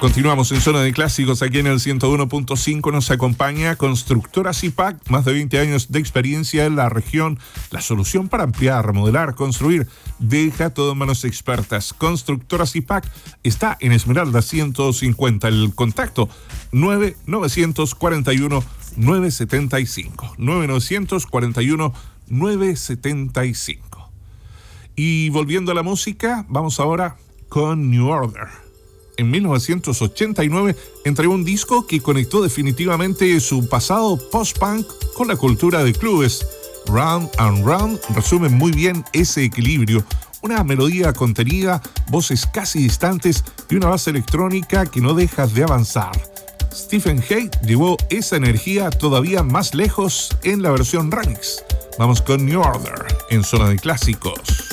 Continuamos en Zona de Clásicos aquí en el 101.5. Nos acompaña Constructora Zipac, más de 20 años de experiencia en la región. La solución para ampliar, remodelar, construir, deja todo en manos expertas. Constructora Zipac está en Esmeralda 150. El contacto 9941-975. 9941-975. Y volviendo a la música, vamos ahora con New Order. En 1989 entregó un disco que conectó definitivamente su pasado post-punk con la cultura de clubes. Round and Round resume muy bien ese equilibrio. Una melodía contenida, voces casi distantes y una base electrónica que no deja de avanzar. Stephen Hay llevó esa energía todavía más lejos en la versión remix. Vamos con New Order en Zona de Clásicos.